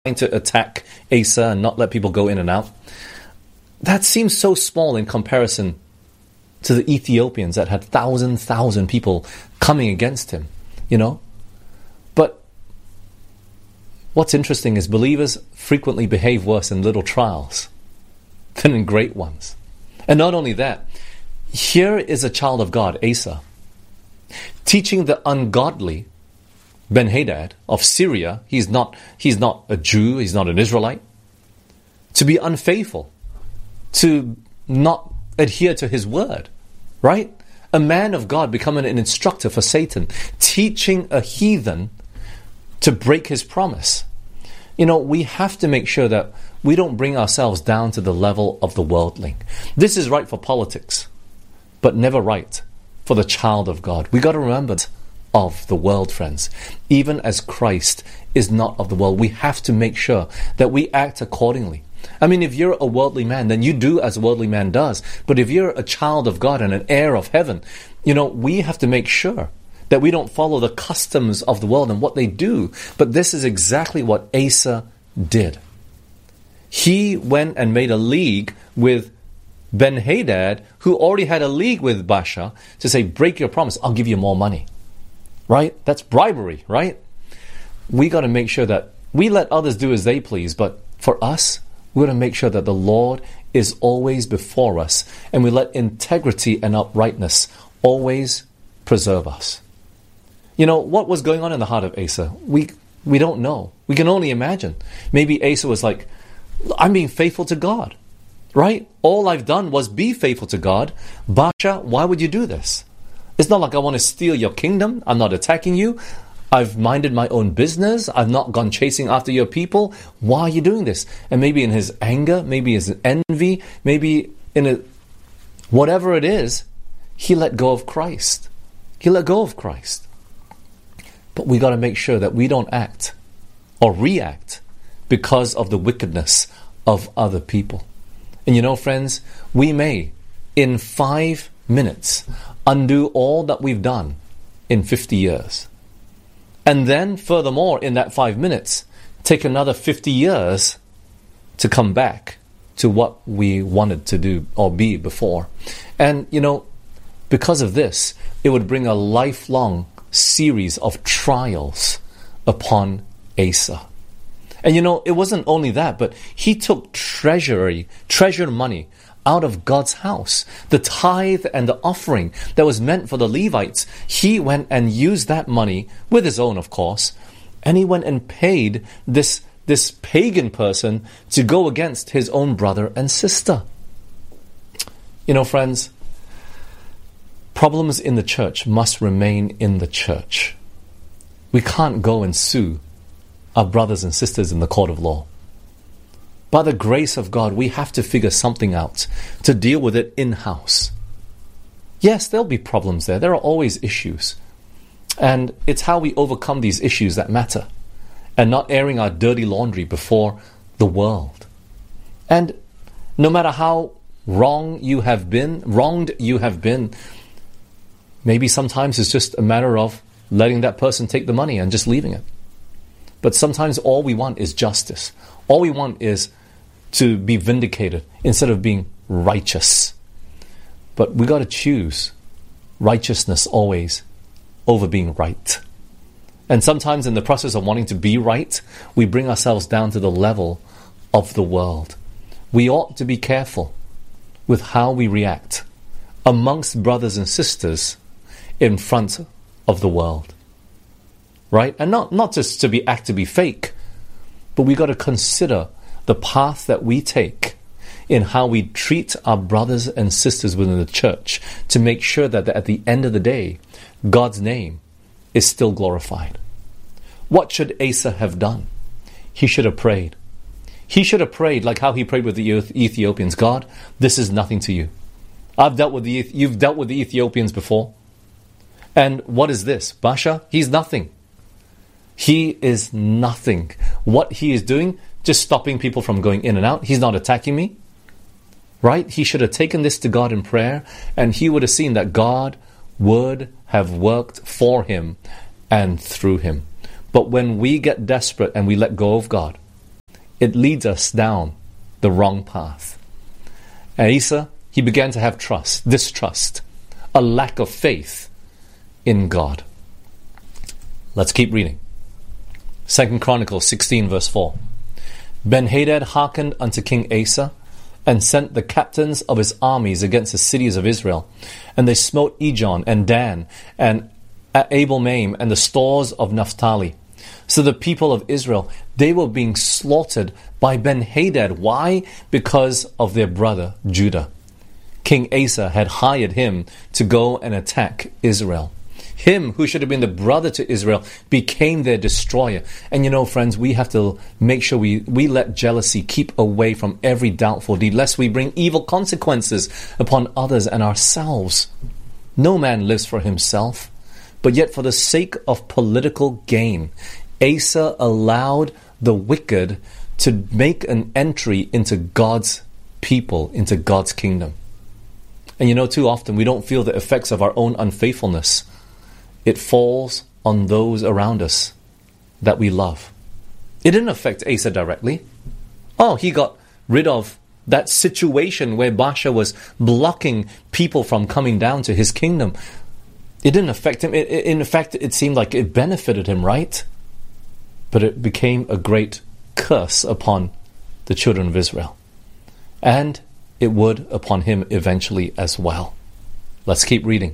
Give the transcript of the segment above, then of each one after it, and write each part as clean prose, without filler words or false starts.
to attack Asa and not let people go in and out. That seems so small in comparison to the Ethiopians that had thousand people coming against him, But what's interesting is believers frequently behave worse in little trials than in great ones. And not only that, here is a child of God, Asa, teaching the ungodly Ben-Hadad of Syria, he's not a Jew, he's not an Israelite, to be unfaithful, to not adhere to his word, right? A man of God becoming an instructor for Satan, teaching a heathen to break his promise. We have to make sure that we don't bring ourselves down to the level of the worldling. This is right for politics, but never right for the child of God. We got to remember of the world, friends. Even as Christ is not of the world, we have to make sure that we act accordingly. I mean, if you're a worldly man, then you do as a worldly man does. But if you're a child of God and an heir of heaven, we have to make sure that we don't follow the customs of the world and what they do. But this is exactly what Asa did. He went and made a league with Ben-Hadad, who already had a league with Baasha, to say, break your promise, I'll give you more money. Right? That's bribery, right? We got to make sure that we let others do as they please, but for us, we got to make sure that the Lord is always before us, and we let integrity and uprightness always preserve us. What was going on in the heart of Asa? We don't know. We can only imagine. Maybe Asa was like, I'm being faithful to God, right? All I've done was be faithful to God. Baasha, why would you do this? It's not like I want to steal your kingdom. I'm not attacking you. I've minded my own business. I've not gone chasing after your people. Why are you doing this? And maybe in his anger, maybe his envy, maybe whatever it is, he let go of Christ. He let go of Christ. But we got to make sure that we don't act or react because of the wickedness of other people. And friends, we may, in 5 minutes, undo all that we've done in 50 years. And then, furthermore, in that 5 minutes, take another 50 years to come back to what we wanted to do or be before. And, because of this, it would bring a lifelong series of trials upon Asa. And it wasn't only that, but he took treasured money out of God's house. The tithe and the offering that was meant for the Levites, he went and used that money, with his own of course, and he went and paid this pagan person to go against his own brother and sister. Friends, problems in the church must remain in the church. We can't go and sue our brothers and sisters in the court of law. By the grace of God, we have to figure something out to deal with it in-house. Yes, there'll be problems there. There are always issues. And it's how we overcome these issues that matter, and not airing our dirty laundry before the world. And no matter how wronged you have been, maybe sometimes it's just a matter of letting that person take the money and just leaving it. But sometimes all we want is justice. All we want is to be vindicated instead of being righteous. But we got to choose righteousness always over being right. And sometimes in the process of wanting to be right, we bring ourselves down to the level of the world. We ought to be careful with how we react amongst brothers and sisters in front of the world. Right? And not just to be fake, but we got to consider the path that we take in how we treat our brothers and sisters within the church to make sure that at the end of the day, God's name is still glorified. What should Asa have done? He should have prayed. He should have prayed like how he prayed with the Ethiopians. God, this is nothing to you. You've dealt with the Ethiopians before. And what is this? Baasha, he's nothing. He is nothing. What he is doing, just stopping people from going in and out. He's not attacking me. Right? He should have taken this to God in prayer, and he would have seen that God would have worked for him and through him. But when we get desperate and we let go of God, it leads us down the wrong path. And Asa, he began to have distrust, a lack of faith in God. Let's keep reading. 2 Chronicles 16 verse 4. Ben-Hadad hearkened unto King Asa, and sent the captains of his armies against the cities of Israel. And they smote Ijon and Dan and Abel-maim and the stores of Naphtali. So the people of Israel, they were being slaughtered by Ben-Hadad. Why? Because of their brother Judah. King Asa had hired him to go and attack Israel. Him, who should have been the brother to Israel, became their destroyer. And you know, friends, we have to make sure we let jealousy keep away from every doubtful deed, lest we bring evil consequences upon others and ourselves. No man lives for himself, but yet for the sake of political gain, Asa allowed the wicked to make an entry into God's people, into God's kingdom. And you know, too often we don't feel the effects of our own unfaithfulness. It falls on those around us that we love. It didn't affect Asa directly. Oh, he got rid of that situation where Baasha was blocking people from coming down to his kingdom. It didn't affect him. In fact, it seemed like it benefited him, right? But it became a great curse upon the children of Israel. And it would upon him eventually as well. Let's keep reading.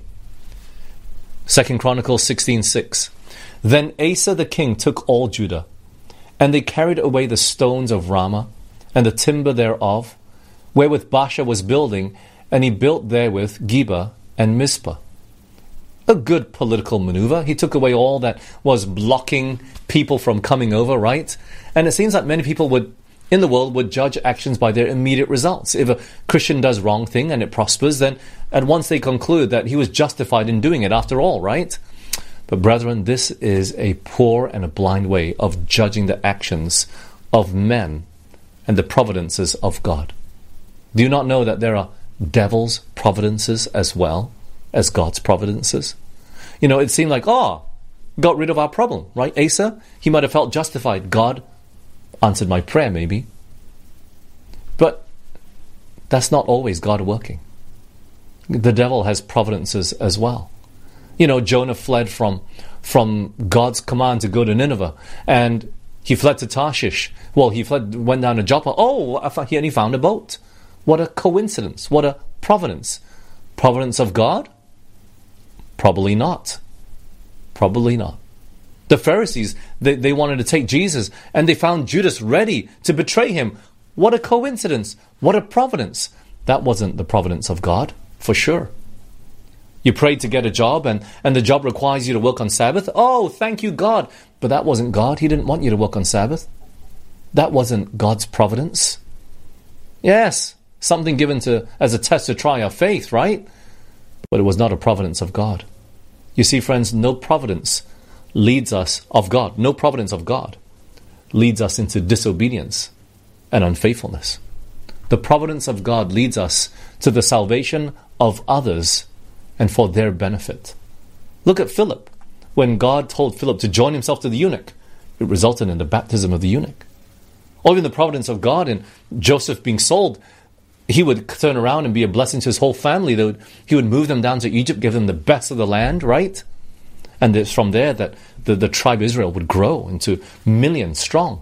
2 Chronicles 16:6. Then Asa the king took all Judah, and they carried away the stones of Ramah, and the timber thereof, wherewith Baasha was building, and he built therewith Geba and Mizpah. A good political maneuver. He took away all that was blocking people from coming over, right? And it seems like many people in the world would judge actions by their immediate results. If a Christian does wrong thing and it prospers, then at once they conclude that he was justified in doing it after all, right? But brethren, this is a poor and a blind way of judging the actions of men and the providences of God. Do you not know that there are devil's providences as well as God's providences? You know, it seemed like, got rid of our problem, right? Asa, he might have felt justified. God answered my prayer, maybe. But that's not always God working. The devil has providences as well. You know, Jonah fled from God's command to go to Nineveh, and he fled to Tarshish. Well, went down to Joppa. And he found a boat. What a coincidence. What a providence. Providence of God? Probably not. Probably not. The Pharisees, they wanted to take Jesus, and they found Judas ready to betray him. What a coincidence. What a providence. That wasn't the providence of God, for sure. You prayed to get a job, and the job requires you to work on Sabbath. Oh, thank you, God. But that wasn't God. He didn't want you to work on Sabbath. That wasn't God's providence. Yes, something given as a test to try our faith, right? But it was not a providence of God. You see, friends, no providence of God leads us into disobedience and unfaithfulness. The providence of God leads us to the salvation of others and for their benefit. Look at Philip. When God told Philip to join himself to the eunuch, it resulted in the baptism of the eunuch. Or even the providence of God in Joseph being sold, he would turn around and be a blessing to his whole family. He would move them down to Egypt, give them the best of the land, right? And it's from there that the tribe of Israel would grow into millions strong.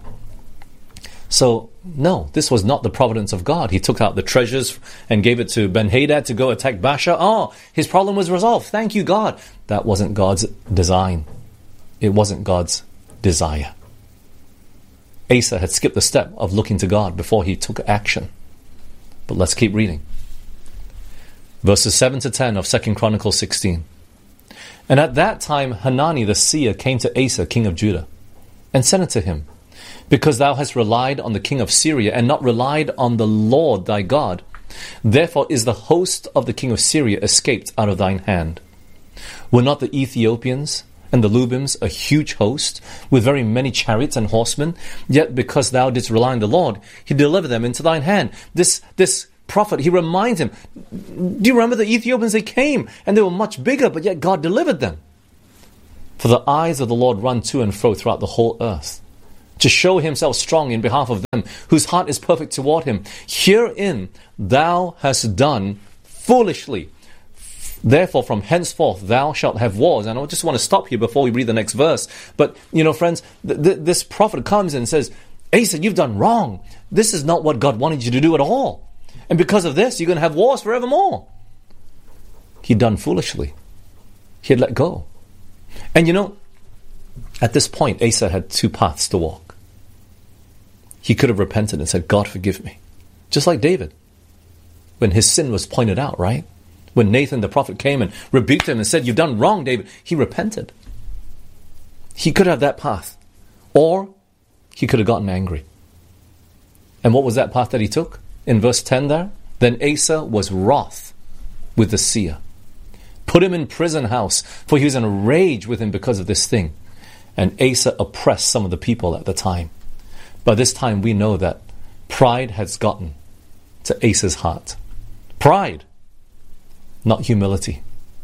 So, no, this was not the providence of God. He took out the treasures and gave it to Ben-Hadad to go attack Baasha. His problem was resolved. Thank you, God. That wasn't God's design. It wasn't God's desire. Asa had skipped the step of looking to God before he took action. But let's keep reading. Verses 7 to 10 of 2 Chronicles 16. And at that time Hanani the seer came to Asa, king of Judah, and said unto him, Because thou hast relied on the king of Syria, and not relied on the Lord thy God, therefore is the host of the king of Syria escaped out of thine hand. Were not the Ethiopians and the Lubims a huge host, with very many chariots and horsemen? Yet because thou didst rely on the Lord, he delivered them into thine hand. This prophet, he reminds him, do you remember the Ethiopians? They came, and they were much bigger, but yet God delivered them. For the eyes of the Lord run to and fro throughout the whole earth, to show himself strong in behalf of them whose heart is perfect toward him. Herein thou hast done foolishly. Therefore, from henceforth thou shalt have wars. And I just want to stop here before we read the next verse. But, friends, this prophet comes and says, Asa, you've done wrong. This is not what God wanted you to do at all. And because of this, you're going to have wars forevermore. He'd done foolishly. He had let go. And at this point, Asa had two paths to walk. He could have repented and said, God, forgive me. Just like David, when his sin was pointed out, right? When Nathan the prophet came and rebuked him and said, you've done wrong, David, he repented. He could have that path. Or he could have gotten angry. And what was that path that he took? In verse 10 there, then Asa was wroth with the seer, put him in prison house, for he was in a rage with him because of this thing. And Asa oppressed some of the people at the time. By this time we know that pride has gotten to Asa's heart. Pride, not humility.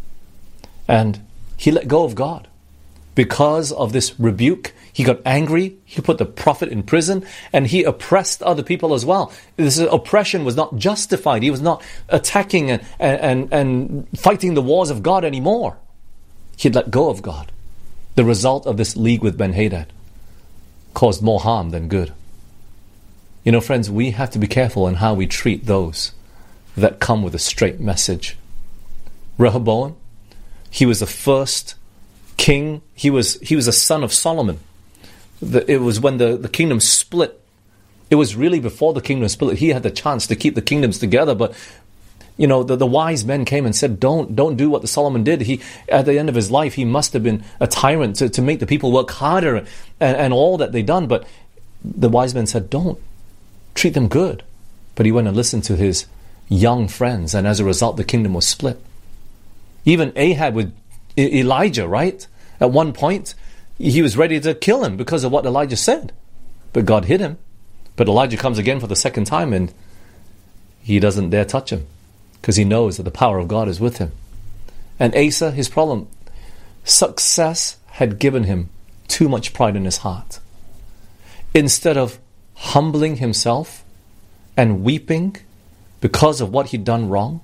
And he let go of God. Because of this rebuke, he got angry, he put the prophet in prison, and he oppressed other people as well. This oppression was not justified. He was not attacking and fighting the wars of God anymore. He had let go of God. The result of this league with Ben-Hadad caused more harm than good. Friends, we have to be careful in how we treat those that come with a straight message. Rehoboam, he was the first king. He was a son of Solomon. It was when the kingdom split. It was really before the kingdom split. He had the chance to keep the kingdoms together, but the wise men came and said, don't do what the Solomon did. He, at the end of his life, he must have been a tyrant to make the people work harder and all that they done. But the wise men said, don't treat them good. But he went and listened to his young friends, and as a result, the kingdom was split. Even Ahab with Elijah, right? At one point, he was ready to kill him because of what Elijah said. But God hid him. But Elijah comes again for the second time, and he doesn't dare touch him, because he knows that the power of God is with him. And Asa, his problem, success had given him too much pride in his heart. Instead of humbling himself and weeping because of what he'd done wrong,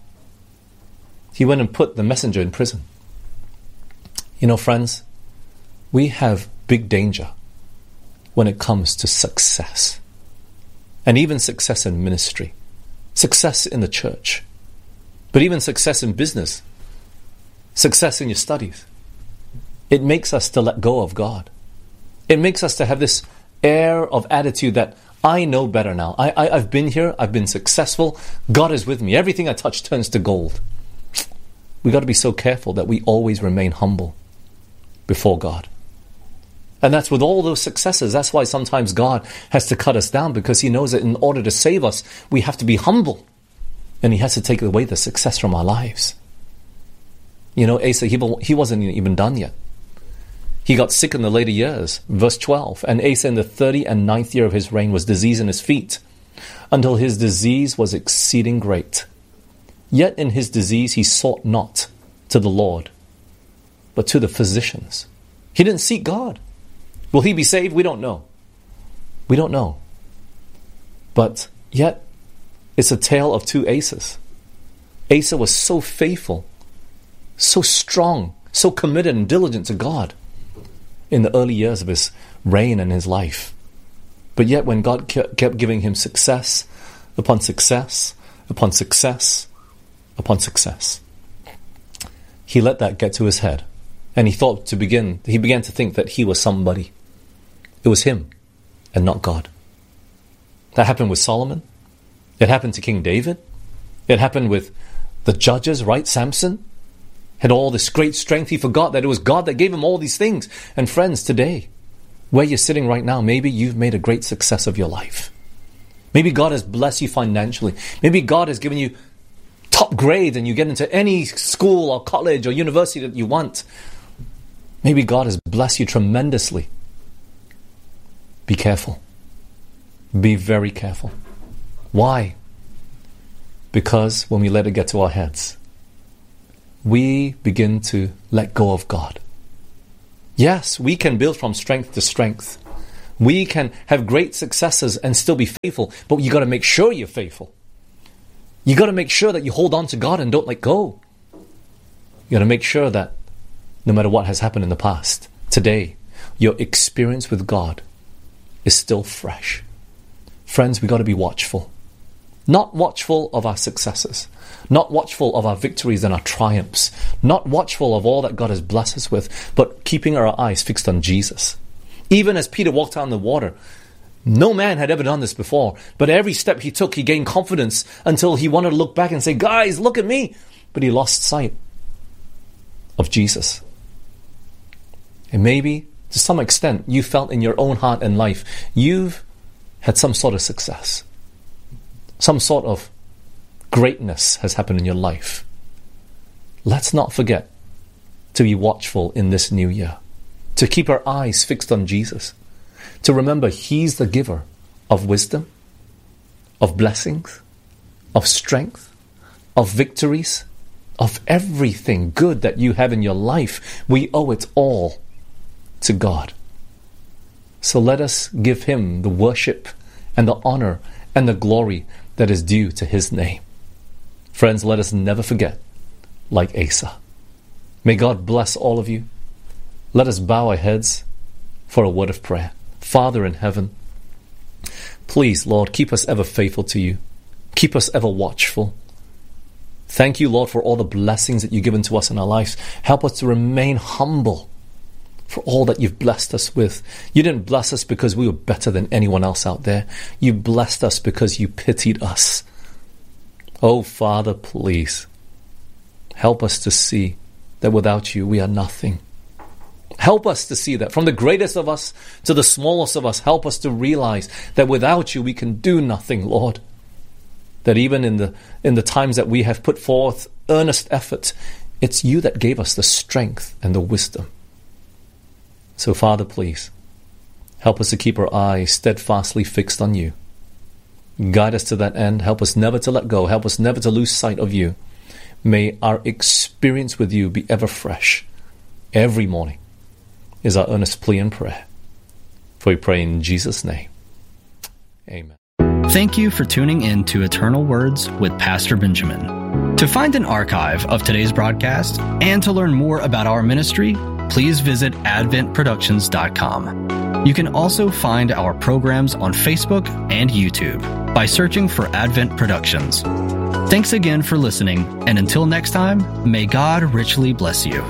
he went and put the messenger in prison. Friends, we have big danger when it comes to success. And even success in ministry, success in the church, but even success in business, success in your studies. It makes us to let go of God. It makes us to have this air of attitude that I know better now. I've been here. I've been successful. God is with me. Everything I touch turns to gold. We've got to be so careful that we always remain humble before God. And that's with all those successes. That's why sometimes God has to cut us down, because he knows that in order to save us, we have to be humble. And he has to take away the success from our lives. Asa, he wasn't even done yet. He got sick in the later years. Verse 12, and Asa in the 39th year of his reign was diseased in his feet, until his disease was exceeding great. Yet in his disease he sought not to the Lord, but to the physicians. He didn't seek God. Will he be saved? We don't know. We don't know. But yet, it's a tale of two Asas. Asa was so faithful, so strong, so committed and diligent to God in the early years of his reign and his life. But yet when God kept giving him success upon success upon success upon success, he let that get to his head. And he began to think that he was somebody. It was him and not God. That happened with Solomon. It happened to King David. It happened with the judges, right? Samson had all this great strength. He forgot that it was God that gave him all these things. And friends, today, where you're sitting right now, maybe you've made a great success of your life. Maybe God has blessed you financially. Maybe God has given you top grade and you get into any school or college or university that you want. Maybe God has blessed you tremendously. Be careful. Be very careful. Why? Because when we let it get to our heads, we begin to let go of God. Yes, we can build from strength to strength, We can have great successes and still be faithful, but you got to make sure you're faithful. You got to make sure that you hold on to God and don't let go. You got to make sure that no matter what has happened in the past, today, your experience with God is still fresh. Friends, we got to be watchful. Not watchful of our successes, not watchful of our victories and our triumphs, not watchful of all that God has blessed us with, but keeping our eyes fixed on Jesus. Even as Peter walked out on the water, no man had ever done this before, but every step he took, he gained confidence until he wanted to look back and say, guys, look at me. But he lost sight of Jesus. And maybe, to some extent, you felt in your own heart and life, you've had some sort of success. Some sort of greatness has happened in your life. Let's not forget to be watchful in this new year, to keep our eyes fixed on Jesus, to remember He's the giver of wisdom, of blessings, of strength, of victories, of everything good that you have in your life. We owe it all to God. So let us give Him the worship and the honor and the glory that is due to His name. Friends, let us never forget, like Asa. May God bless all of you. Let us bow our heads for a word of prayer. Father in heaven, please, Lord, keep us ever faithful to you. Keep us ever watchful. Thank you, Lord, for all the blessings that you've given to us in our lives. Help us to remain humble for all that you've blessed us with. You didn't bless us because we were better than anyone else out there. You blessed us because you pitied us. Oh, Father, please, help us to see that without you, we are nothing. Help us to see that from the greatest of us to the smallest of us. Help us to realize that without you, we can do nothing, Lord. That even in the times that we have put forth earnest effort, it's you that gave us the strength and the wisdom. So, Father, please, help us to keep our eyes steadfastly fixed on you. Guide us to that end. Help us never to let go. Help us never to lose sight of you. May our experience with you be ever fresh. Every morning is our earnest plea and prayer. For we pray in Jesus' name. Amen. Thank you for tuning in to Eternal Words with Pastor Benjamin. To find an archive of today's broadcast and to learn more about our ministry, please visit adventproductions.com. You can also find our programs on Facebook and YouTube by searching for Advent Productions. Thanks again for listening, and until next time, may God richly bless you.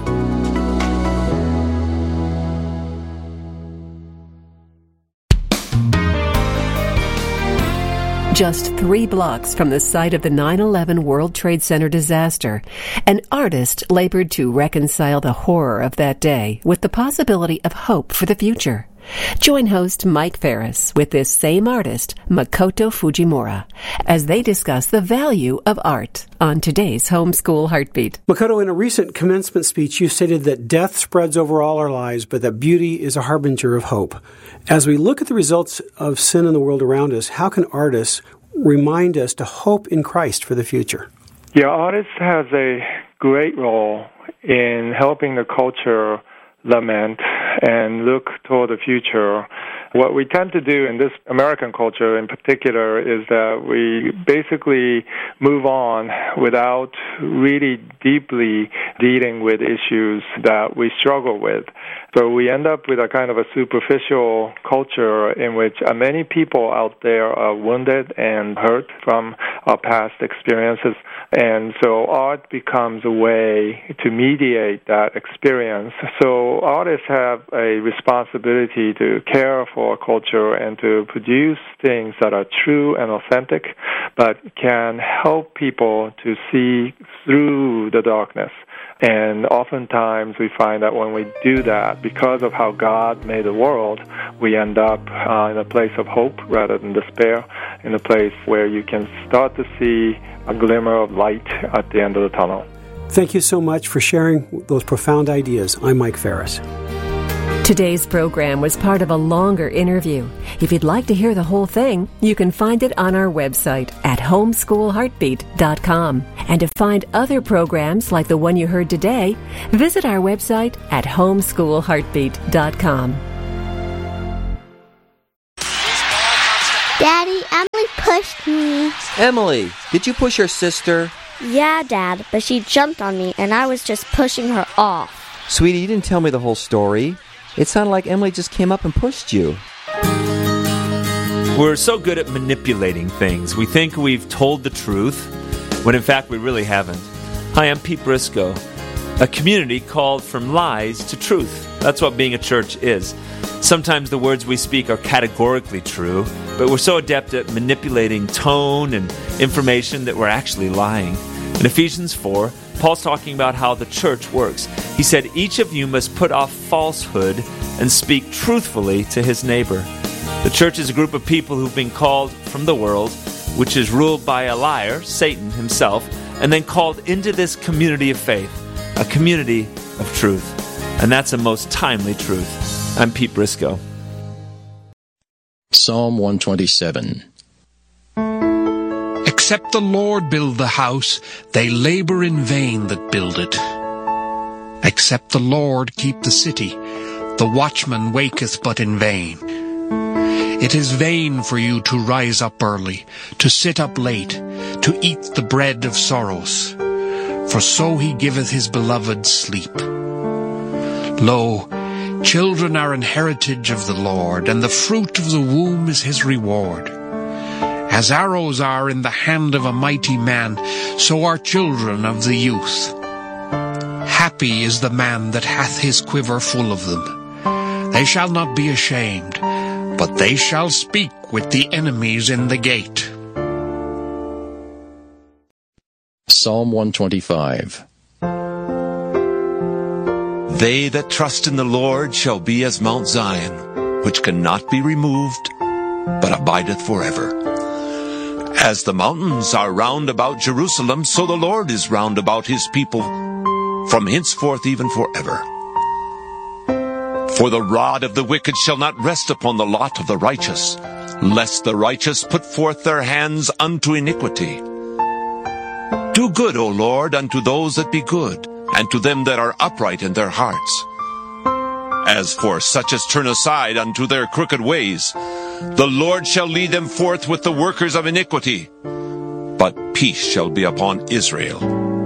Just 3 blocks from the site of the 9/11 World Trade Center disaster, an artist labored to reconcile the horror of that day with the possibility of hope for the future. Join host Mike Ferris with this same artist, Makoto Fujimura, as they discuss the value of art on today's Homeschool Heartbeat. Makoto, in a recent commencement speech, you stated that death spreads over all our lives, but that beauty is a harbinger of hope. As we look at the results of sin in the world around us, how can artists remind us to hope in Christ for the future? Yeah, artists has a great role in helping the culture lament and look toward the future. What we tend to do in this American culture in particular is that we basically move on without really deeply dealing with issues that we struggle with. So we end up with a kind of a superficial culture in which many people out there are wounded and hurt from our past experiences. And so art becomes a way to mediate that experience. So artists have a responsibility to care for our culture and to produce things that are true and authentic, but can help people to see through the darkness. And oftentimes we find that when we do that, because of how God made the world, we end up in a place of hope rather than despair, in a place where you can start to see a glimmer of light at the end of the tunnel. Thank you so much for sharing those profound ideas. I'm Mike Ferris. Today's program was part of a longer interview. If you'd like to hear the whole thing, you can find it on our website at homeschoolheartbeat.com. And to find other programs like the one you heard today, visit our website at homeschoolheartbeat.com. pushed me. Emily, did you push your sister? Yeah, Dad, but she jumped on me and I was just pushing her off. Sweetie, you didn't tell me the whole story. It sounded like Emily just came up and pushed you. We're so good at manipulating things. We think we've told the truth, when in fact we really haven't. Hi, I'm Pete Briscoe. A community called from lies to truth. That's what being a church is. Sometimes the words we speak are categorically true, but we're so adept at manipulating tone and information that we're actually lying. In Ephesians 4, Paul's talking about how the church works. He said, each of you must put off falsehood and speak truthfully to his neighbor. The church is a group of people who've been called from the world, which is ruled by a liar, Satan himself, and then called into this community of faith, a community of truth. And that's a most timely truth. I'm Pete Briscoe. Psalm 127. Except the Lord build the house, they labor in vain that build it. Except the Lord keep the city, the watchman waketh but in vain. It is vain for you to rise up early, to sit up late, to eat the bread of sorrows. For so he giveth his beloved sleep. Lo, children are an heritage of the Lord, and the fruit of the womb is his reward. As arrows are in the hand of a mighty man, so are children of the youth. Happy is the man that hath his quiver full of them. They shall not be ashamed, but they shall speak with the enemies in the gate. Psalm 125. They that trust in the Lord shall be as Mount Zion, which cannot be removed, but abideth forever. As the mountains are round about Jerusalem, so the Lord is round about his people, from henceforth even forever. For the rod of the wicked shall not rest upon the lot of the righteous, lest the righteous put forth their hands unto iniquity. Do good, O Lord, unto those that be good, and to them that are upright in their hearts. As for such as turn aside unto their crooked ways, the Lord shall lead them forth with the workers of iniquity, but peace shall be upon Israel.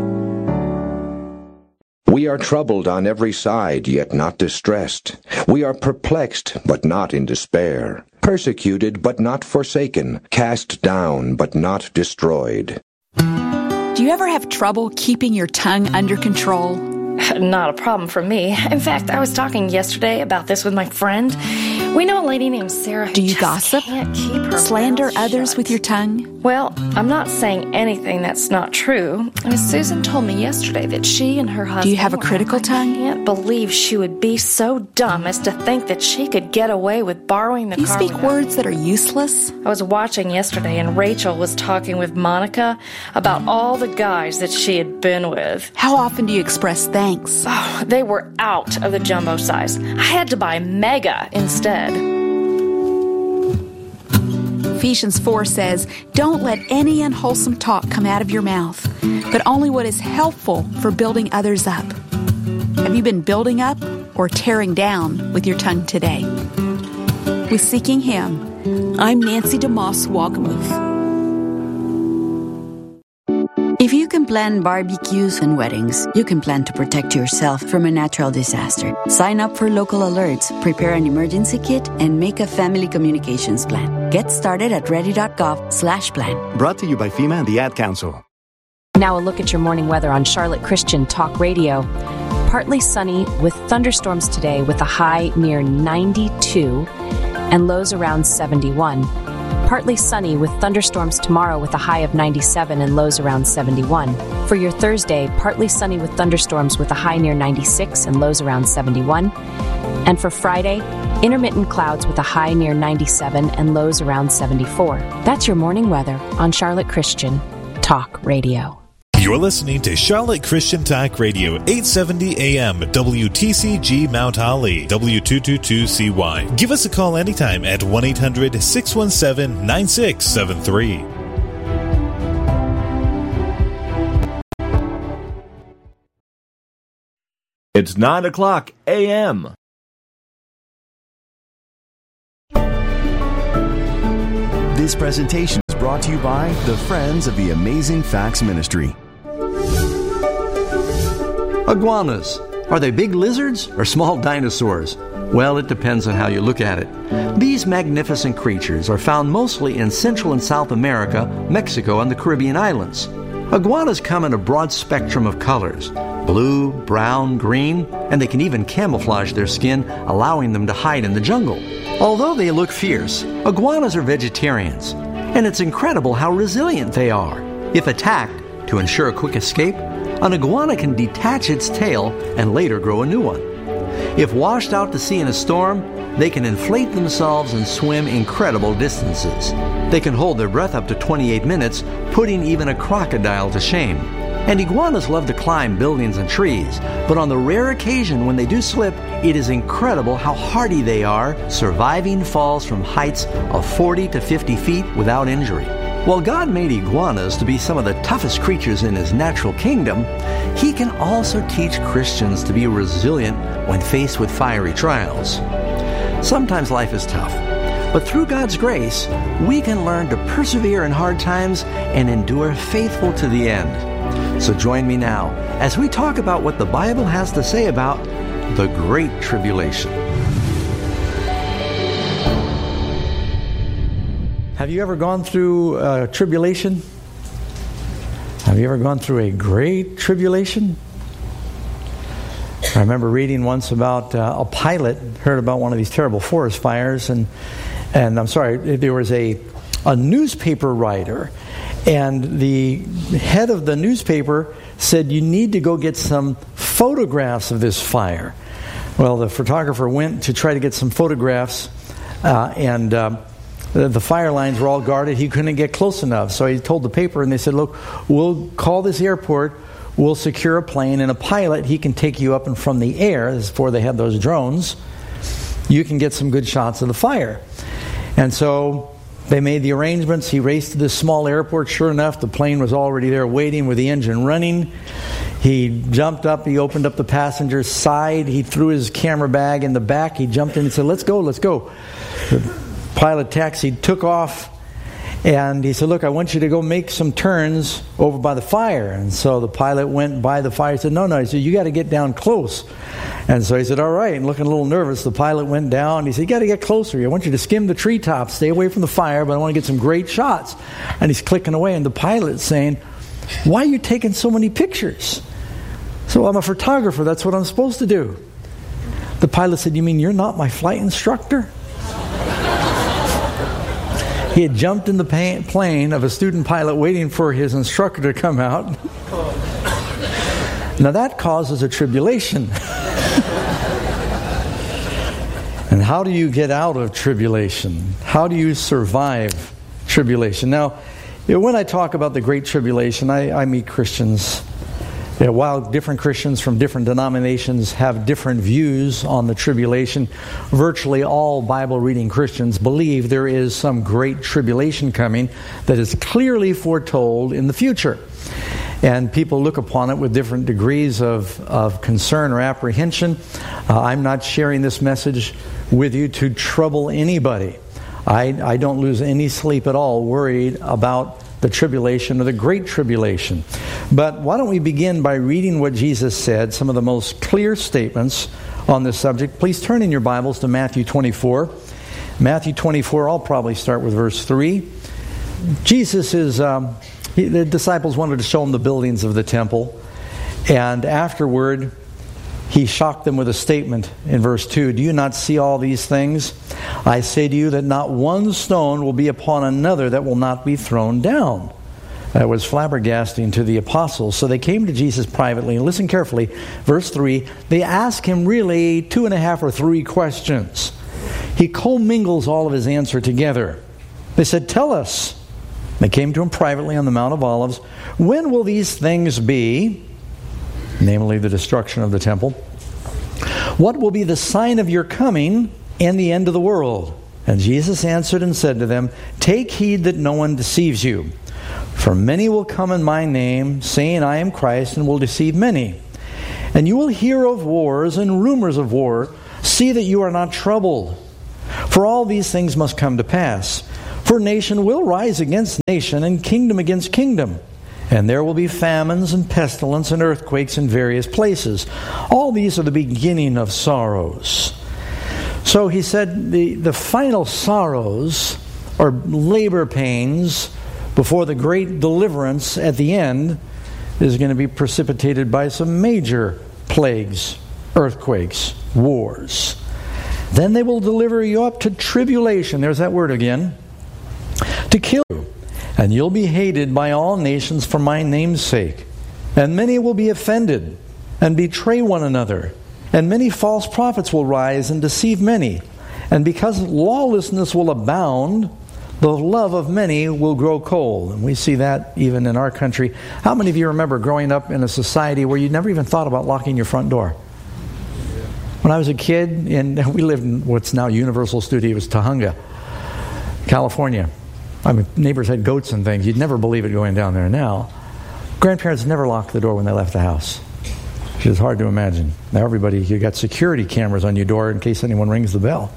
We are troubled on every side, yet not distressed. We are perplexed, but not in despair. Persecuted, but not forsaken. Cast down, but not destroyed. Do you ever have trouble keeping your tongue under control? Not a problem for me. In fact, I was talking yesterday about this with my friend. We know a lady named Sarah who Do you gossip? Can't keep her Slander mouth others shut. with your tongue? Well, I'm not saying anything that's not true. Susan told me yesterday that she and her husband... Do you have a critical tongue? I can't believe she would be so dumb as to think that she could get away with borrowing the car. You speak words that are useless? I was watching yesterday and Rachel was talking with Monica about all the guys that she had been with. How often do you express thanks? Oh, they were out of the jumbo size. I had to buy mega instead. Ephesians 4 says, don't let any unwholesome talk come out of your mouth, but only what is helpful for building others up. Have you been building up or tearing down with your tongue today? With Seeking Him, I'm Nancy DeMoss Wagamuth. If you can plan barbecues and weddings, you can plan to protect yourself from a natural disaster. Sign up for local alerts, prepare an emergency kit, and make a family communications plan. Get started at ready.gov/plan. Brought to you by FEMA and the Ad Council. Now a look at your morning weather on Charlotte Christian Talk Radio. Partly sunny with thunderstorms today with a high near 92 and lows around 71. Partly sunny with thunderstorms tomorrow with a high of 97 and lows around 71. For your Thursday, partly sunny with thunderstorms with a high near 96 and lows around 71. And for Friday, intermittent clouds with a high near 97 and lows around 74. That's your morning weather on Charlotte Christian Talk Radio. You're listening to Charlotte Christian Talk Radio, 870 AM, WTCG Mount Holly, W222CY. Give us a call anytime at 1-800-617-9673. It's 9 o'clock a.m. This presentation is brought brought to you by the Friends of the Amazing Facts Ministry. Iguanas. Are they big lizards or small dinosaurs? Well, it depends on how you look at it. These magnificent creatures are found mostly in Central and South America, Mexico, and the Caribbean islands. Iguanas come in a broad spectrum of colors: blue, brown, green, and they can even camouflage their skin, allowing them to hide in the jungle. Although they look fierce, iguanas are vegetarians, and it's incredible how resilient they are. If attacked, to ensure a quick escape, an iguana can detach its tail and later grow a new one. If washed out to sea in a storm, they can inflate themselves and swim incredible distances. They can hold their breath up to 28 minutes, putting even a crocodile to shame. And iguanas love to climb buildings and trees, but on the rare occasion when they do slip, it is incredible how hardy they are, surviving falls from heights of 40 to 50 feet without injury. While God made iguanas to be some of the toughest creatures in His natural kingdom, He can also teach Christians to be resilient when faced with fiery trials. Sometimes life is tough, but through God's grace, we can learn to persevere in hard times and endure faithful to the end. So join me now as we talk about what the Bible has to say about the Great Tribulation. Have you ever gone through tribulation? Have you ever gone through a great tribulation? I remember reading once about a pilot heard about one of these terrible forest fires, and I'm sorry, there was a newspaper writer, and the head of the newspaper said, "You need to go get some photographs of this fire." Well, the photographer went to try to get some photographs, and the fire lines were all guarded. He couldn't get close enough. So he told the paper, and they said, "Look, we'll call this airport. We'll secure a plane, and a pilot, he can take you up and from the air." This is before they had those drones. "You can get some good shots of the fire." And so they made the arrangements. He raced to this small airport. Sure enough, the plane was already there waiting with the engine running. He jumped up. He opened up the passenger's side. He threw his camera bag in the back. He jumped in and said, "Let's go, let's go." The pilot taxied, took off, and he said, "Look, I want you to go make some turns over by the fire." And so the pilot went by the fire. He said, No. He said, "You got to get down close." And so he said, "All right." And looking a little nervous, the pilot went down. He said, "You got to get closer. I want you to skim the treetops, stay away from the fire, but I want to get some great shots." And he's clicking away, and the pilot's saying, "Why are you taking so many pictures?" "So I'm a photographer. That's what I'm supposed to do." The pilot said, "You mean you're not my flight instructor?" He had jumped in the plane of a student pilot waiting for his instructor to come out. Now that causes a tribulation. And how do you get out of tribulation? How do you survive tribulation? Now, when I talk about the Great Tribulation, I meet Christians. While different Christians from different denominations have different views on the tribulation, virtually all Bible-reading Christians believe there is some great tribulation coming that is clearly foretold in the future. And people look upon it with different degrees of concern or apprehension. I'm not sharing this message with you to trouble anybody. I don't lose any sleep at all worried about the tribulation or the Great Tribulation. But why don't we begin by reading what Jesus said, some of the most clear statements on this subject. Please turn in your Bibles to Matthew 24. Matthew 24, I'll probably start with verse 3. Jesus is, the disciples wanted to show him the buildings of the temple. And afterward, he shocked them with a statement in verse 2. "Do you not see all these things? I say to you that not one stone will be upon another that will not be thrown down." That was flabbergasting to the apostles. So they came to Jesus privately, and listen carefully, verse 3, they ask him really 2.5 or 3 questions. He commingles all of his answer together. They said, "Tell us." They came to him privately on the Mount of Olives. "When will these things be?" Namely, the destruction of the temple. "What will be the sign of your coming and the end of the world?" And Jesus answered and said to them, "Take heed that no one deceives you. For many will come in my name, saying, 'I am Christ,' and will deceive many. And you will hear of wars and rumors of war. See that you are not troubled. For all these things must come to pass. For nation will rise against nation, and kingdom against kingdom. And there will be famines and pestilence and earthquakes in various places. All these are the beginning of sorrows. So he said the final sorrows or labor pains before the great deliverance at the end is going to be precipitated by some major plagues, earthquakes, wars. Then they will deliver you up to tribulation. There's that word again. To kill you. And you'll be hated by all nations for my name's sake. And many will be offended and betray one another. And many false prophets will rise and deceive many. And because lawlessness will abound, the love of many will grow cold. And we see that even in our country. How many of you remember growing up in a society where you never even thought about locking your front door? When I was a kid, and we lived in what's now Universal Studios Tahunga, California. I mean, neighbors had goats and things. You'd never believe it going down there now. Grandparents never locked the door when they left the house. Which is hard to imagine. Now you got security cameras on your door in case anyone rings the bell.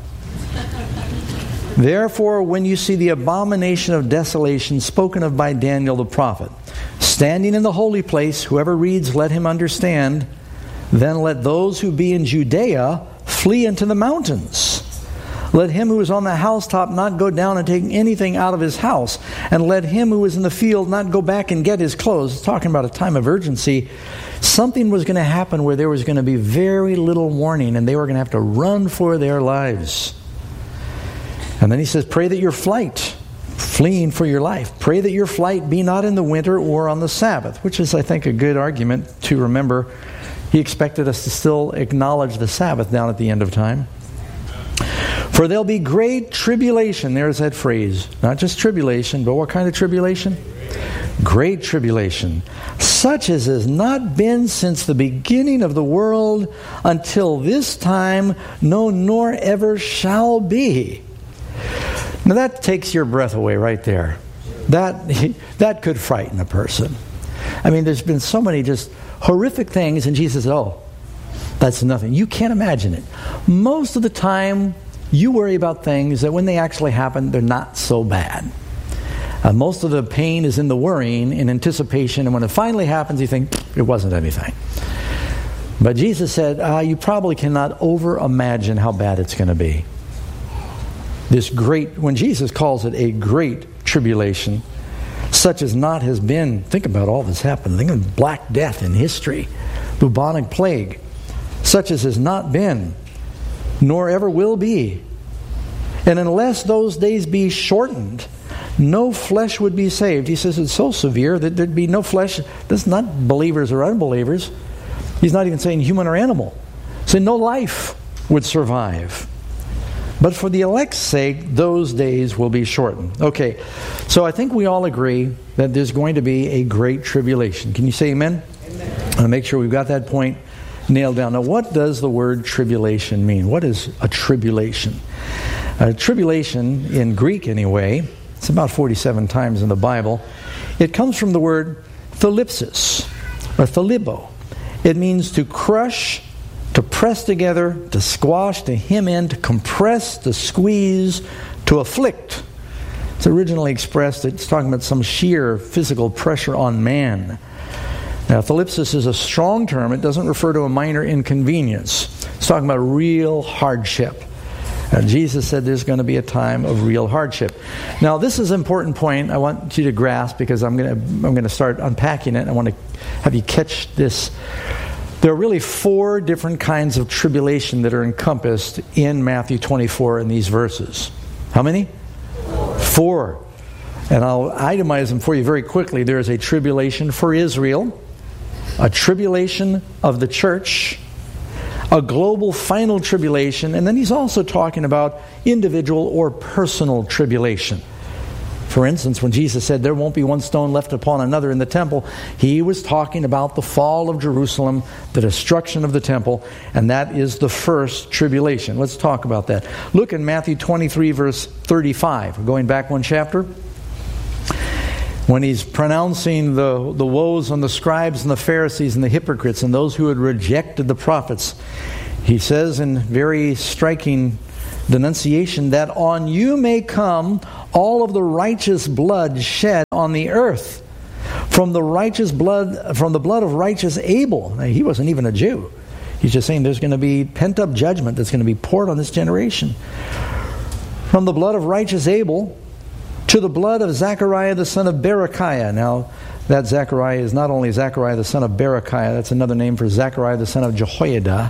Therefore, when you see the abomination of desolation spoken of by Daniel the prophet, standing in the holy place, whoever reads, let him understand. Then let those who be in Judea flee into the mountains. Let him who is on the housetop not go down and take anything out of his house. And let him who is in the field not go back and get his clothes. It's talking about a time of urgency. Something was going to happen where there was going to be very little warning, and they were going to have to run for their lives. And then he says, pray that your flight, fleeing for your life, pray that your flight be not in the winter or on the Sabbath, which is, I think, a good argument to remember. He expected us to still acknowledge the Sabbath down at the end of time. For there'll be great tribulation. There's that phrase. Not just tribulation, but what kind of tribulation? Great tribulation. Such as has not been since the beginning of the world until this time, no, nor ever shall be. Now that takes your breath away right there. That could frighten a person. I mean, there's been so many just horrific things, and Jesus said, oh, that's nothing. You can't imagine it. Most of the time, you worry about things that when they actually happen, they're not so bad. Most of the pain is in the worrying, in anticipation, and when it finally happens, you think, it wasn't anything. But Jesus said, you probably cannot over-imagine how bad it's going to be. When Jesus calls it a great tribulation, such as not has been, think about all that's happened. Think of Black Death in history, bubonic plague, such as has not been, nor ever will be. And unless those days be shortened, no flesh would be saved. He says it's so severe that there'd be no flesh. That's not believers or unbelievers. He's not even saying human or animal. He's saying no life would survive. But for the elect's sake, those days will be shortened. Okay, so I think we all agree that there's going to be a great tribulation. Can you say amen? Amen. I'll make sure we've got that point nailed down. Now, what does the word tribulation mean? What is a tribulation? Tribulation, in Greek anyway, it's about 47 times in the Bible. It comes from the word thalipsis, or thalibo. It means to crush, to press together, to squash, to hem in, to compress, to squeeze, to afflict. It's originally expressed, it's talking about some sheer physical pressure on man. Now, thalipsis is a strong term. It doesn't refer to a minor inconvenience. It's talking about real hardship. And Jesus said there's going to be a time of real hardship. Now, this is an important point I want you to grasp because I'm going to start unpacking it. I want to have you catch this. There are really 4 different kinds of tribulation that are encompassed in Matthew 24 in these verses. How many? 4. And I'll itemize them for you very quickly. There is a tribulation for Israel, a tribulation of the church, a global final tribulation, and then he's also talking about individual or personal tribulation. For instance, when Jesus said there won't be one stone left upon another in the temple, he was talking about the fall of Jerusalem, the destruction of the temple, and that is the first tribulation. Let's talk about that. Look in Matthew 23, verse 35. We're going back one chapter. When he's pronouncing the woes on the scribes and the Pharisees and the hypocrites and those who had rejected the prophets, he says in very striking denunciation, that on you may come all of the righteous blood shed on the earth. From the blood of righteous Abel. Now, he wasn't even a Jew. He's just saying there's going to be pent-up judgment that's going to be poured on this generation. From the blood of righteous Abel to the blood of Zechariah the son of Berechiah. Now, that Zechariah is not only Zechariah the son of Berechiah, that's another name for Zechariah the son of Jehoiada,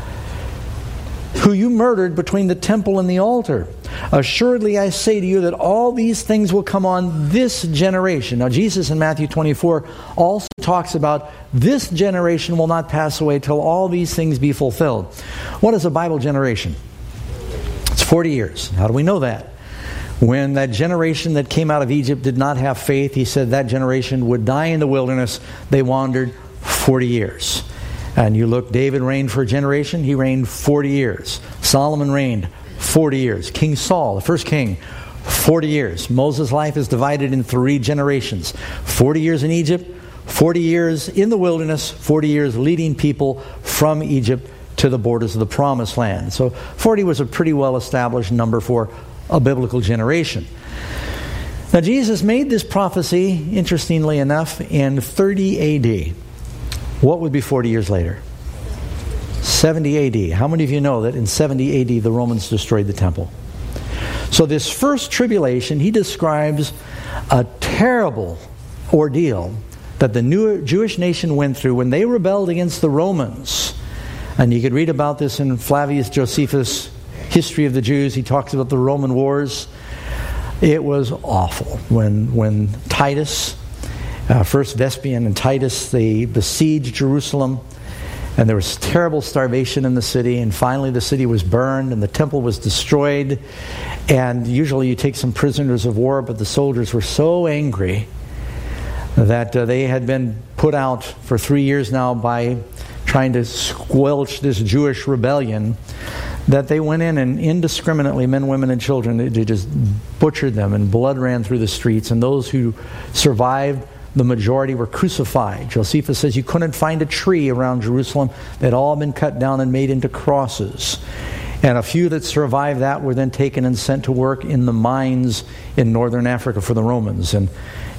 who you murdered between the temple and the altar. Assuredly I say to you that all these things will come on this generation. Now Jesus in Matthew 24 also talks about this generation will not pass away till all these things be fulfilled. What is a Bible generation? It's 40 years. How do we know that? When that generation that came out of Egypt did not have faith, he said that generation would die in the wilderness. They wandered 40 years. And you look, David reigned for a generation. He reigned 40 years. Solomon reigned 40 years. King Saul, the first king, 40 years. Moses' life is divided in 3 generations. 40 years in Egypt, 40 years in the wilderness, 40 years leading people from Egypt to the borders of the Promised Land. So 40 was a pretty well-established number for a biblical generation. Now Jesus made this prophecy, interestingly enough, in 30 AD. What would be 40 years later? 70 AD. How many of you know that in 70 AD the Romans destroyed the temple? So this first tribulation, he describes a terrible ordeal that the new Jewish nation went through when they rebelled against the Romans. And you could read about this in Flavius Josephus' History of the Jews. He talks about the Roman wars. It was awful. When Titus, first Vespasian and Titus, they besieged Jerusalem, and there was terrible starvation in the city, and finally the city was burned and the temple was destroyed. And usually you take some prisoners of war, but the soldiers were so angry that they had been put out for 3 years now by trying to squelch this Jewish rebellion, that they went in and indiscriminately, men, women, and children, they just butchered them, and blood ran through the streets. And those who survived, the majority were crucified. Josephus says you couldn't find a tree around Jerusalem. They'd all been cut down and made into crosses. And a few that survived that were then taken and sent to work in the mines in northern Africa for the Romans. And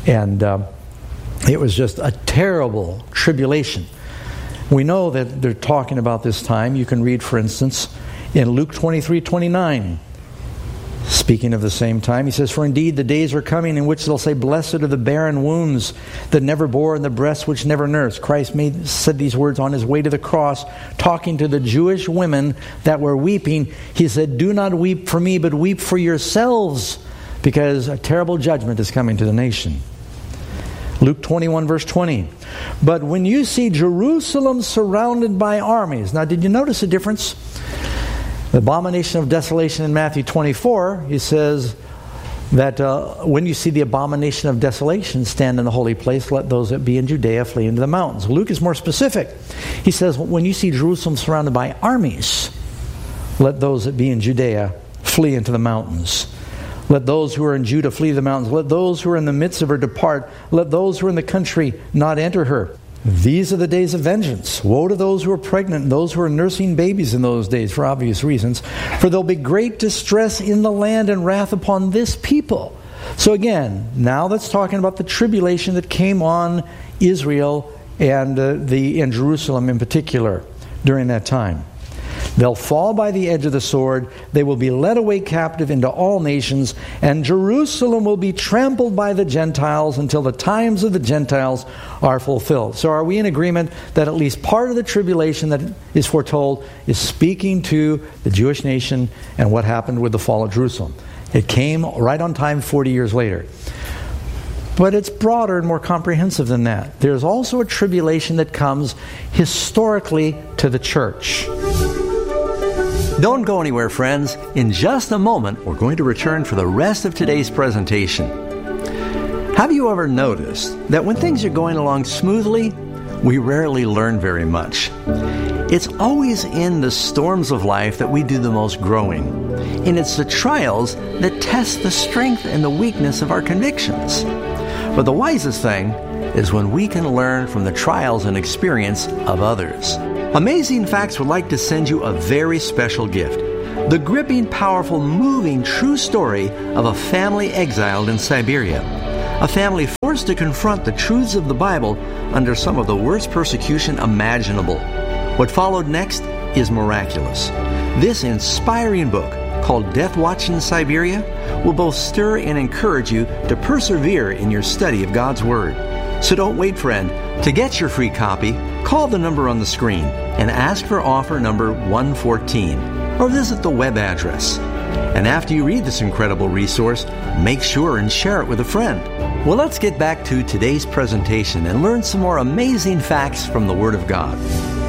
it was just a terrible tribulation. We know that they're talking about this time. You can read, for instance, in Luke 23:29, speaking of the same time, he says, "For indeed the days are coming in which they'll say, Blessed are the barren wombs that never bore, and the breasts which never nursed." Christ said these words on his way to the cross, talking to the Jewish women that were weeping. He said, "Do not weep for me, but weep for yourselves, because a terrible judgment is coming to the nation." Luke 21 verse 20. "But when you see Jerusalem surrounded by armies." Now, did you notice a difference? The abomination of desolation in Matthew 24, he says that when you see the abomination of desolation stand in the holy place, let those that be in Judea flee into the mountains. Luke is more specific. He says, when you see Jerusalem surrounded by armies, let those that be in Judea flee into the mountains. Let those who are in Judah flee the mountains. Let those who are in the midst of her depart. Let those who are in the country not enter her. These are the days of vengeance. Woe to those who are pregnant and those who are nursing babies in those days, for obvious reasons. For there will be great distress in the land and wrath upon this people. So again, now that's talking about the tribulation that came on Israel and in Jerusalem in particular during that time. They'll fall by the edge of the sword. They will be led away captive into all nations, and Jerusalem will be trampled by the Gentiles until the times of the Gentiles are fulfilled. So are we in agreement that at least part of the tribulation that is foretold is speaking to the Jewish nation and what happened with the fall of Jerusalem? It came right on time 40 years later. But it's broader and more comprehensive than that. There's also a tribulation that comes historically to the church. Don't go anywhere, friends. In just a moment, we're going to return for the rest of today's presentation. Have you ever noticed that when things are going along smoothly, we rarely learn very much? It's always in the storms of life that we do the most growing. And it's the trials that test the strength and the weakness of our convictions. But the wisest thing is when we can learn from the trials and experience of others. Amazing Facts would like to send you a very special gift. the gripping, powerful, moving, true story of a family exiled in Siberia. A family forced to confront the truths of the Bible under some of the worst persecution imaginable. What followed next is miraculous. This inspiring book, called Death Watch in Siberia, will both stir and encourage you to persevere in your study of God's Word. So don't wait, friend. To get your free copy, call the number on the screen and ask for offer number 114, or visit the web address. And after you read this incredible resource, make sure and share it with a friend. Well, let's get back to today's presentation and learn some more amazing facts from the Word of God.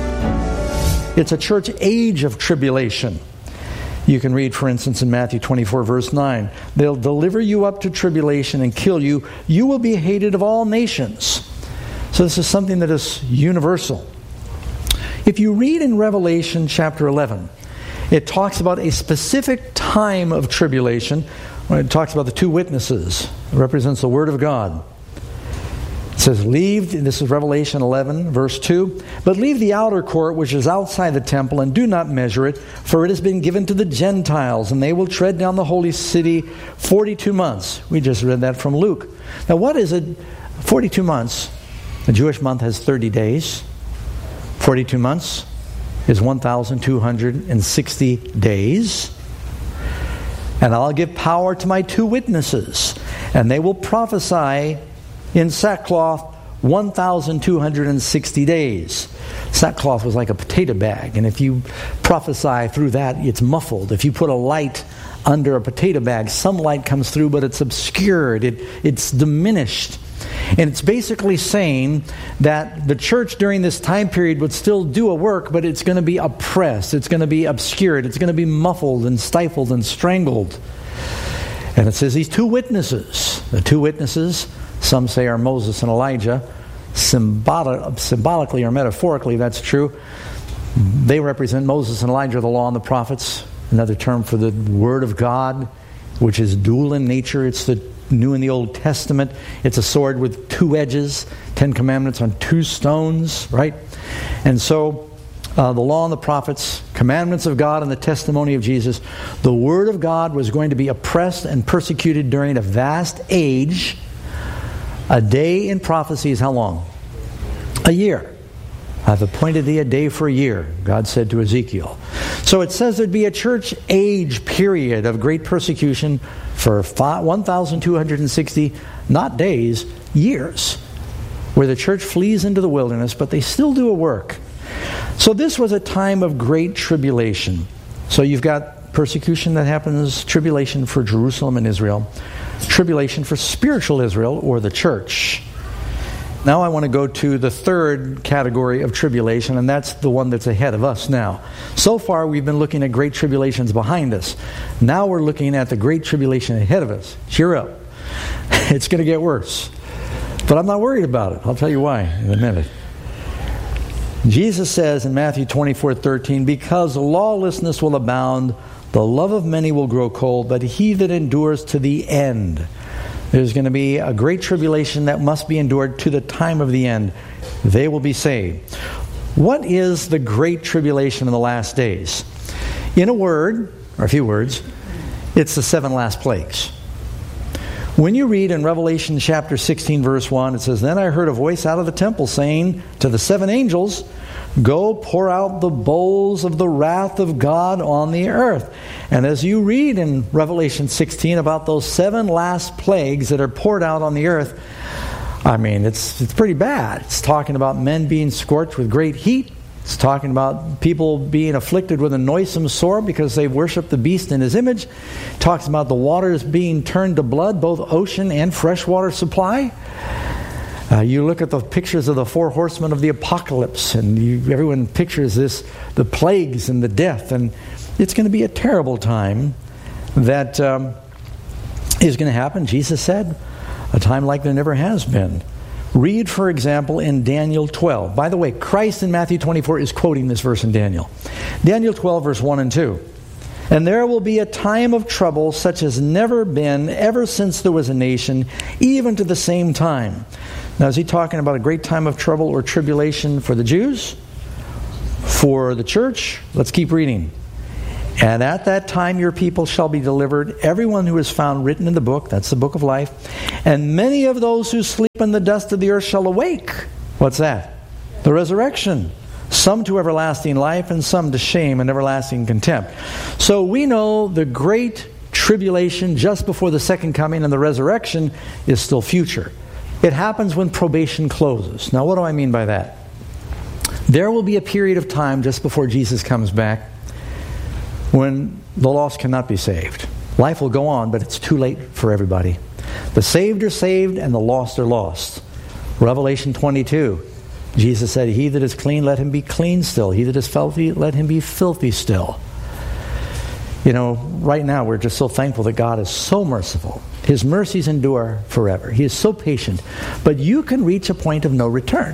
It's a church age of tribulation. You can read, for instance, in Matthew 24, verse 9, they'll deliver you up to tribulation and kill you. You will be hated of all nations. So this is something that is universal. If you read in Revelation chapter 11, it talks about a specific time of tribulation when it talks about the two witnesses. It represents the Word of God. It says, leave, this is Revelation 11, verse 2, but leave the outer court which is outside the temple and do not measure it, for it has been given to the Gentiles, and they will tread down the holy city 42 months. We just read that from Luke. Now what is it? 42 months. The Jewish month has 30 days. 42 months is 1,260 days. And I'll give power to my two witnesses, and they will prophesy in sackcloth 1,260 days. Sackcloth was like a potato bag, and if you prophesy through that, it's muffled. If you put a light under a potato bag, some light comes through, but it's obscured, it's diminished. And it's basically saying that the church during this time period would still do a work, but it's going to be oppressed, it's going to be obscured, it's going to be muffled and stifled and strangled. And it says these two witnesses, the two witnesses, some say are Moses and Elijah, symbolically or metaphorically, that's true. They represent Moses and Elijah, the law and the prophets, another term for the Word of God, which is dual in nature. It's the New and the Old Testament. It's a sword with two edges, 10 commandments on two stones, right? And so the law and the prophets, commandments of God and the testimony of Jesus, the Word of God was going to be oppressed and persecuted during a vast age. A day in prophecy is how long? A year. I've appointed thee a day for a year, God said to Ezekiel. So it says there'd be a church age period of great persecution for 1,260, not days, years, where the church flees into the wilderness, but they still do a work. So this was a time of great tribulation. So you've got persecution that happens, tribulation for Jerusalem and Israel, tribulation for spiritual Israel or the church. Now I want to go to the third category of tribulation, and that's the one that's ahead of us now. So far we've been looking at great tribulations behind us. Now we're looking at the great tribulation ahead of us. Cheer up. It's going to get worse. But I'm not worried about it. I'll tell you why in a minute. Jesus says in Matthew 24:13, because lawlessness will abound, the love of many will grow cold, but he that endures to the end. There's going to be a great tribulation that must be endured to the time of the end. They will be saved. What is the great tribulation in the last days? In a word, or a few words, it's the 7 last plagues. When you read in Revelation chapter 16, verse 1, it says, then I heard a voice out of the temple saying to the 7 angels, go pour out the bowls of the wrath of God on the earth. And as you read in Revelation 16 about those 7 last plagues that are poured out on the earth, I mean, it's pretty bad. It's talking about men being scorched with great heat. It's talking about people being afflicted with a noisome sore because they worship the beast in his image. It talks about the waters being turned to blood, both ocean and freshwater supply. You look at the pictures of the 4 horsemen of the apocalypse, and everyone pictures this, the plagues and the death, and it's going to be a terrible time that is going to happen. Jesus said, a time like there never has been. Read, for example, in Daniel 12. By the way, Christ in Matthew 24 is quoting this verse in Daniel. Daniel 12, verse 1 and 2. And there will be a time of trouble such as never been ever since there was a nation, even to the same time. Now, is he talking about a great time of trouble or tribulation for the Jews? For the church? Let's keep reading. And at that time your people shall be delivered, everyone who is found written in the book, that's the book of life, and many of those who sleep in the dust of the earth shall awake. What's that? The resurrection. Some to everlasting life, and some to shame and everlasting contempt. So we know the great tribulation just before the second coming and the resurrection is still future. It happens when probation closes. Now what do I mean by that? There will be a period of time just before Jesus comes back when the lost cannot be saved. Life will go on, but it's too late for everybody. The saved are saved and the lost are lost. Revelation 22, Jesus said, he that is clean, let him be clean still. He that is filthy, let him be filthy still. You know, right now we're just so thankful that God is so merciful. His mercies endure forever. He is so patient. But you can reach a point of no return.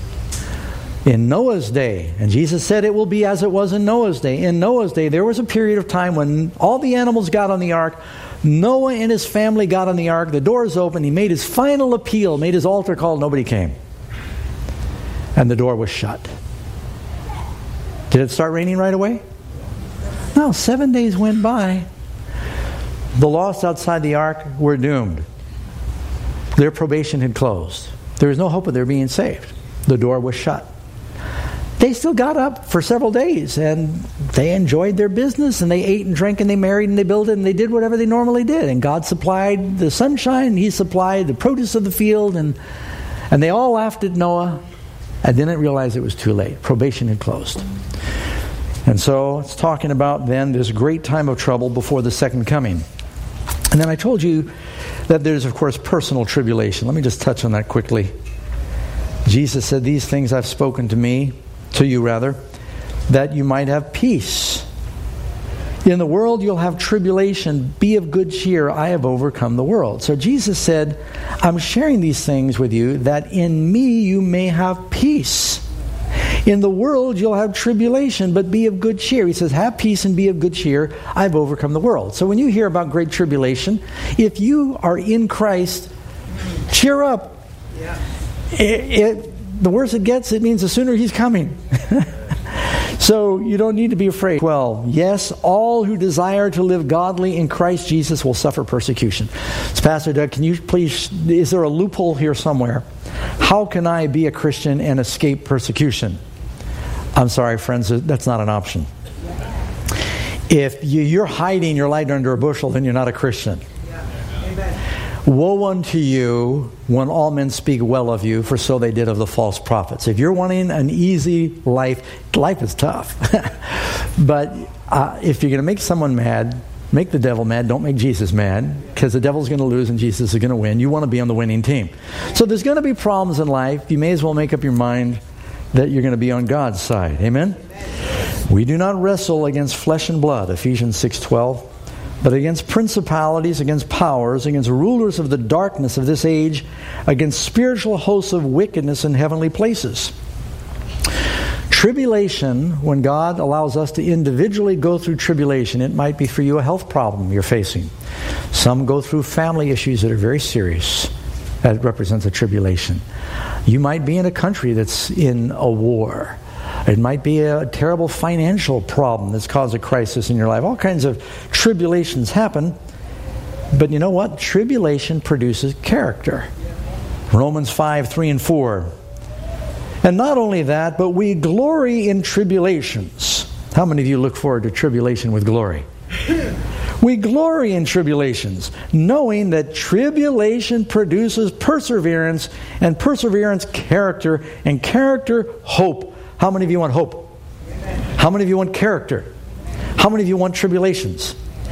In Noah's day, and Jesus said it will be as it was in Noah's day. In Noah's day, there was a period of time when all the animals got on the ark. Noah and his family got on the ark. The doors opened. He made his final appeal, made his altar call. Nobody came. And the door was shut. Did it start raining right away? No, 7 days went by. The lost outside the ark were doomed. Their probation had closed. There was no hope of their being saved. The door was shut. They still got up for several days and they enjoyed their business and they ate and drank and they married and they built it and they did whatever they normally did. And God supplied the sunshine and He supplied the produce of the field and they all laughed at Noah and didn't realize it was too late. Probation had closed. And so it's talking about then this great time of trouble before the second coming. And then I told you that there's, of course, personal tribulation. Let me just touch on that quickly. Jesus said, these things I've spoken to you, that you might have peace. In the world you'll have tribulation. Be of good cheer. I have overcome the world. So Jesus said, I'm sharing these things with you that in me you may have peace. In the world you'll have tribulation, but be of good cheer. He says, have peace and be of good cheer. I've overcome the world. So when you hear about great tribulation, if you are in Christ, cheer up. The worse it gets, it means the sooner He's coming. So you don't need to be afraid. Well, yes, all who desire to live godly in Christ Jesus will suffer persecution. So Pastor Doug, can you please, is there a loophole here somewhere? How can I be a Christian and escape persecution? I'm sorry, friends, that's not an option. If you're hiding your light under a bushel, then you're not a Christian. Woe unto you when all men speak well of you, for so they did of the false prophets. If you're wanting an easy life is tough. But if you're going to make someone mad, make the devil mad. Don't make Jesus mad, because the devil's going to lose and Jesus is going to win. You want to be on the winning team. So there's going to be problems in life. You may as well make up your mind that you're going to be on God's side. Amen? We do not wrestle against flesh and blood, Ephesians 6:12. But against principalities, against powers, against rulers of the darkness of this age, against spiritual hosts of wickedness in heavenly places. Tribulation, when God allows us to individually go through tribulation, it might be for you a health problem you're facing. Some go through family issues that are very serious. That represents a tribulation. You might be in a country that's in a war. It might be a terrible financial problem that's caused a crisis in your life. All kinds of tribulations happen. But you know what? Tribulation produces character. Romans 5:3-4. And not only that, but we glory in tribulations. How many of you look forward to tribulation with glory? We glory in tribulations, knowing that tribulation produces perseverance, and perseverance, character, and character, hope. How many of you want hope? How many of you want character? How many of you want tribulations?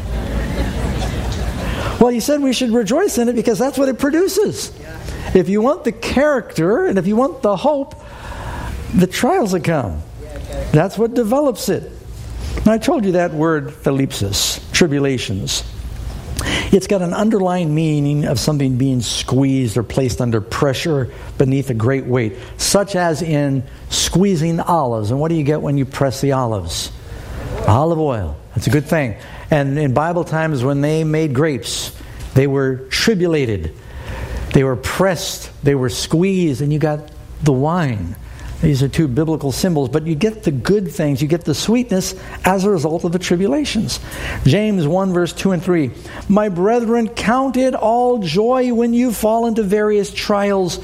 Well, you said we should rejoice in it because that's what it produces. If you want the character and if you want the hope, the trials that come. That's what develops it. And I told you that word, thalipsis, tribulations. It's got an underlying meaning of something being squeezed or placed under pressure beneath a great weight, such as in squeezing olives. And what do you get when you press the olives? Olive oil. That's a good thing. And in Bible times, when they made grapes, they were tribulated. They were pressed. They were squeezed. And you got the wine. These are two biblical symbols, but you get the good things, you get the sweetness as a result of the tribulations. James 1 verse 2 and 3. My brethren, count it all joy when you fall into various trials,